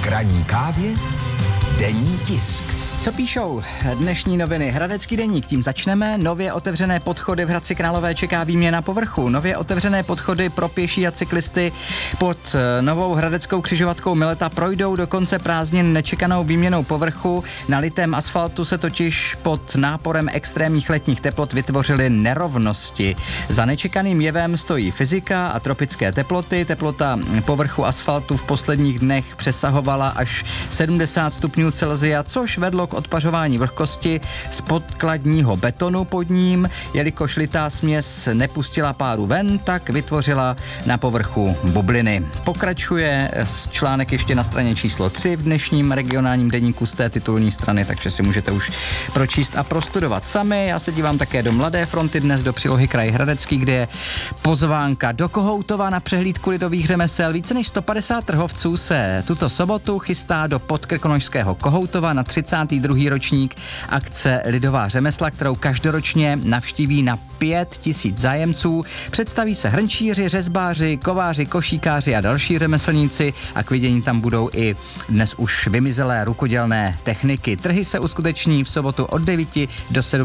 K ranní kávě denní tisk. Co píšou dnešní noviny? Hradecký deník, tím začneme. Nově otevřené podchody v Hradci Králové čeká výměna povrchu. Nově otevřené podchody pro pěší a cyklisty pod novou hradeckou křižovatkou Mileta projdou do konce prázdnin nečekanou výměnou povrchu. Na litém asfaltu se totiž pod náporem extrémních letních teplot vytvořily nerovnosti. Za nečekaným jevem stojí fyzika a tropické teploty. Teplota povrchu asfaltu v posledních dnech přesahovala až 70 stupňů Celsia, což vedlo k odpařování vlhkosti z podkladního betonu pod ním. Jelikož litá směs nepustila páru ven, tak vytvořila na povrchu bubliny. Pokračuje článek ještě na straně číslo 3 v dnešním regionálním deníku z té titulní strany, takže si můžete už pročíst a prostudovat sami. Já se dívám také do Mladé fronty dnes do přílohy Kraj Hradecký, kde je pozvánka do Kohoutova na přehlídku lidových řemesel. Více než 150 trhovců se tuto sobotu chystá do Podkrkonošského Kohoutova na 32. ročník akce Lidová řemesla, kterou každoročně navštíví na 5000 zájemců. Představí se hrnčíři, řezbáři, kováři, košíkáři a další řemeslníci a k vidění tam budou i dnes už vymizelé rukodělné techniky. Trhy se uskuteční v sobotu od 9 do 17